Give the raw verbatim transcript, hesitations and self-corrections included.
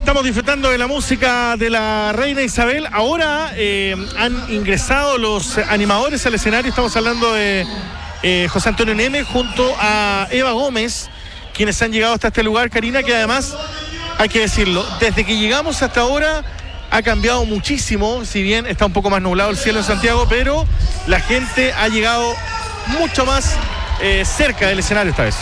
Estamos disfrutando de la música de la Reina Isabel. Ahora eh, han ingresado los animadores al escenario. Estamos hablando de eh, José Antonio Neme junto a Eva Gómez, quienes han llegado hasta este lugar, Karina, que además, hay que decirlo, desde que llegamos hasta ahora ha cambiado muchísimo, si bien está un poco más nublado el cielo en Santiago, pero la gente ha llegado mucho más eh, cerca del escenario esta vez.